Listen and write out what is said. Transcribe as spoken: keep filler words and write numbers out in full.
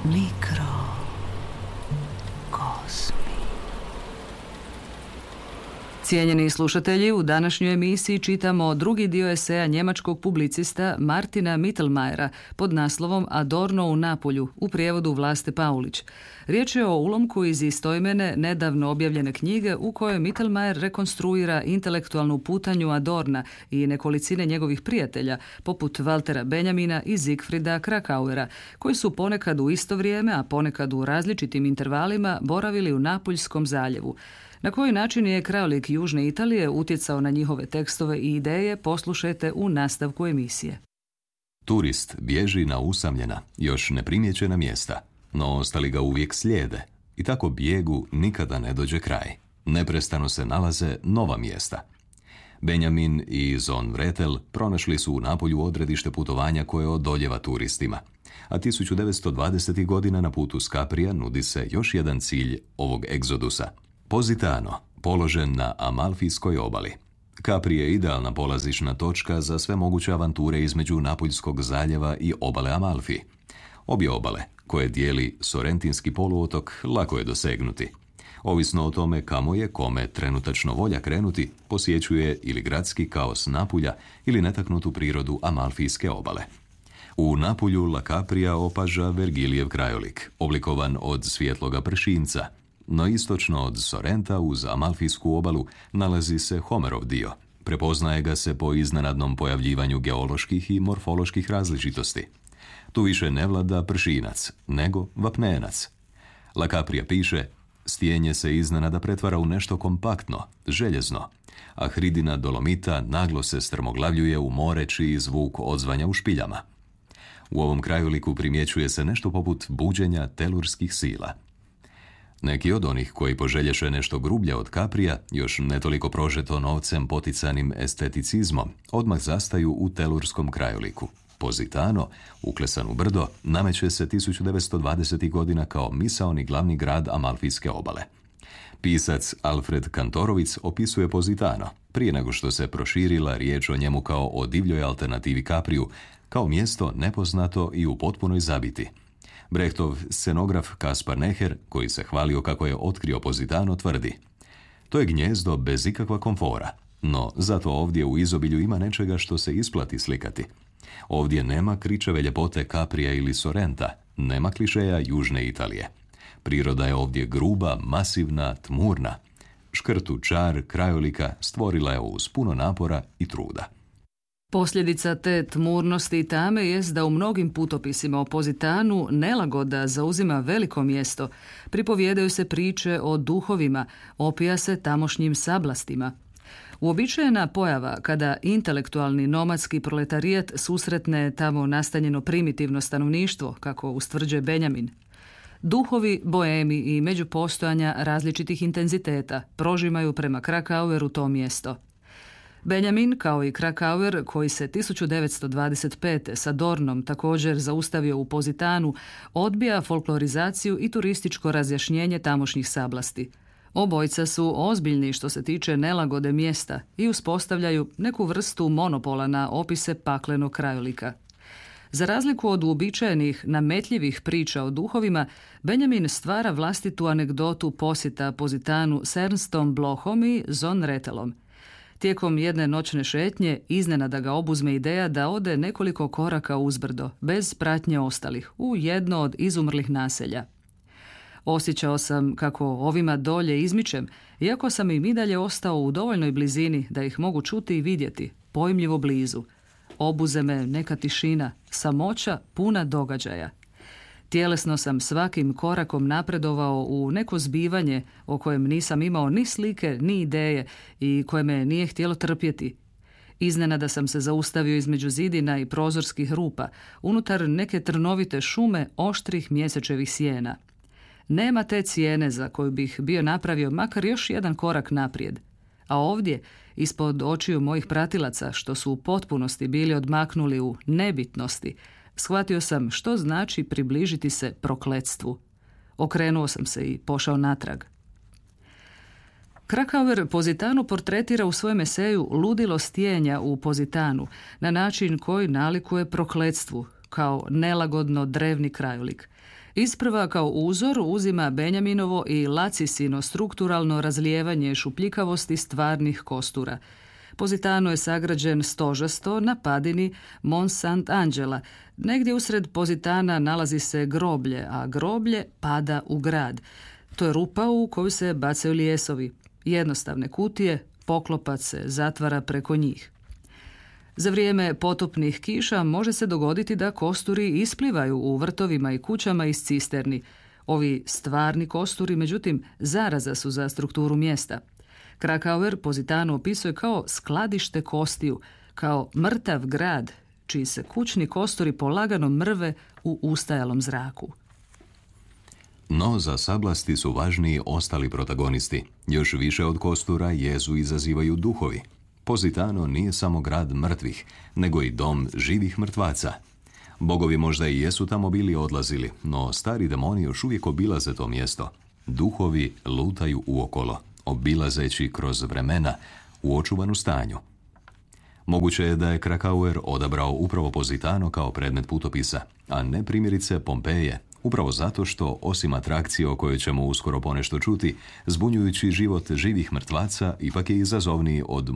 Mikrokosmi. Cijenjeni slušatelji, u današnjoj emisiji čitamo drugi dio eseja njemačkog publicista Martina Mittelmayera pod naslovom Adorno u Napulju, u prijevodu Vlaste Paulić. Riječ je o ulomku iz istoimene, nedavno objavljene knjige u kojoj Mittelmayer rekonstruira intelektualnu putanju Adorna i nekolicine njegovih prijatelja, poput Waltera Benjamina i Siegfrieda Krakauera, koji su ponekad u isto vrijeme, a ponekad u različitim intervalima boravili u Napuljskom zaljevu. Na koji način je krajolik Južne Italije utjecao na njihove tekstove i ideje, poslušajte u nastavku emisije. Turist bježi na usamljena, još neprimjećena mjesta, no ostali ga uvijek slijede i tako bijegu nikada ne dođe kraj. Neprestano se nalaze nova mjesta. Benjamin i Zon Vretel pronašli su u Napolju odredište putovanja koje odoljeva turistima, a tisuću devetsto dvadesetih godina na putu s Caprija nudi se još jedan cilj ovog egzodusa. Positano, položen na Amalfijskoj obali. Capri je idealna polazišna točka za sve moguće avanture između Napuljskog zaljeva i obale Amalfi. Obje obale, koje dijeli Sorentinski poluotok, lako je dosegnuti. Ovisno o tome kamo je kome trenutačno volja krenuti, posjećuje ili gradski kaos Napulja ili netaknutu prirodu Amalfijske obale. U Napulju La Caprija opaža Vergilijev krajolik, oblikovan od svjetloga pršinca, no istočno od Sorenta uz Amalfijsku obalu nalazi se Homerov dio. Prepoznaje ga se po iznenadnom pojavljivanju geoloških i morfoloških različitosti. Tu više ne vlada pršinac, nego vapnenac. La Caprija piše, stijenje se iznenada pretvara u nešto kompaktno, željezno, a hridina dolomita naglo se strmoglavljuje u more čiji zvuk odzvanja u špiljama. U ovom krajoliku primjećuje se nešto poput buđenja telurskih sila. Neki od onih koji poželješe nešto grublje od Caprija, još netoliko prožeto novcem poticanim esteticizmom, odmah zastaju u telurskom krajoliku. Positano, uklesan u brdo, nameće se tisuću devetsto dvadesetih godina kao misaoni glavni grad Amalfijske obale. Pisac Alfred Kantorovic opisuje Positano, prije nego što se proširila riječ o njemu kao o divljoj alternativi Capriju, kao mjesto nepoznato i u potpunoj zabiti. Brechtov scenograf Kaspar Neher, koji se hvalio kako je otkrio Positano, tvrdi: to je gnjezdo bez ikakva komfora, no zato ovdje u izobilju ima nečega što se isplati slikati. Ovdje nema kričeve ljepote Caprija ili Sorenta, nema klišeja Južne Italije. Priroda je ovdje gruba, masivna, tmurna. Škrtu čar krajolika stvorila je uz puno napora i truda. Posljedica te tmurnosti i tame jest da u mnogim putopisima o Positanu nelagoda zauzima veliko mjesto. Pripovijedaju se priče o duhovima, opija se tamošnjim sablastima. Uobičajena pojava kada intelektualni nomadski proletarijat susretne tamo nastanjeno primitivno stanovništvo, kako ustvrđuje Benjamin. Duhovi, boemi i međupostojanja različitih intenziteta prožimaju prema Krakaueru to mjesto. Benjamin, kao i Krakauer, koji se tisuću devetsto dvadeset pete sa Dornom također zaustavio u Positanu, odbija folklorizaciju i turističko razjašnjenje tamošnjih sablasti. Obojca su ozbiljni što se tiče nelagode mjesta i uspostavljaju neku vrstu monopola na opise paklenog krajolika. Za razliku od uobičajenih, nametljivih priča o duhovima, Benjamin stvara vlastitu anegdotu posjeta Positanu s Ernstom Blochom i Zon Retelom. Tijekom jedne noćne šetnje iznenada ga obuzme ideja da ode nekoliko koraka uzbrdo, bez pratnje ostalih, u jedno od izumrlih naselja. Osjećao sam kako ovima dolje izmičem, iako sam im i dalje ostao u dovoljnoj blizini da ih mogu čuti i vidjeti, pojmljivo blizu. Obuze me neka tišina, samoća puna događaja. Tjelesno sam svakim korakom napredovao u neko zbivanje o kojem nisam imao ni slike, ni ideje i koje me nije htjelo trpjeti. Iznenada sam se zaustavio između zidina i prozorskih rupa, unutar neke trnovite šume oštrih mjesečevih sjena. Nema te cijene za koju bih bio napravio makar još jedan korak naprijed. A ovdje, ispod očiju mojih pratilaca, što su u potpunosti bili odmaknuli u nebitnosti, shvatio sam što znači približiti se prokletstvu. Okrenuo sam se i pošao natrag. Krakauer Positanu portretira u svojem eseju ludilo stijenja u Positanu na način koji nalikuje prokletstvu, kao nelagodno drevni krajolik. Isprva kao uzor uzima Benjaminovo i Lacisino strukturalno razlijevanje šupljikavosti stvarnih kostura. Positano je sagrađen stožasto na padini Mont Sant'Angela. Negdje usred Positana nalazi se groblje, a groblje pada u grad. To je rupa u koju se bacaju lijesovi. Jednostavne kutije, poklopac se zatvara preko njih. Za vrijeme potopnih kiša može se dogoditi da kosturi isplivaju u vrtovima i kućama iz cisterni. Ovi stvarni kosturi, međutim, zaraza su za strukturu mjesta. Krakauer Positano opisuje kao skladište kostiju, kao mrtav grad, čiji se kućni kosturi polagano mrve u ustajalom zraku. No za sablasti su važniji ostali protagonisti. Još više od kostura jezu izazivaju duhovi. Positano nije samo grad mrtvih, nego i dom živih mrtvaca. Bogovi možda i jesu tamo bili odlazili, no stari demoni još uvijek obilaze to mjesto. Duhovi lutaju uokolo, obilazeći kroz vremena u očuvanu stanju. Moguće je da je Krakauer odabrao upravo Positano kao predmet putopisa, a ne primjerice Pompeje, upravo zato što, osim atrakcije o kojoj ćemo uskoro ponešto čuti, zbunjujući život živih mrtvaca ipak je izazovniji od